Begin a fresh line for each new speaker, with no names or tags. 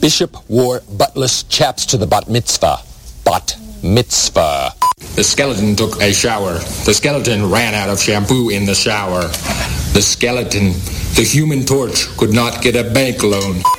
bishop wore buttless chaps to the bat mitzvah. Bat mitzvah.
The skeleton took a shower. The skeleton ran out of shampoo in the shower. The skeleton, the Human Torch, could not get a bank loan.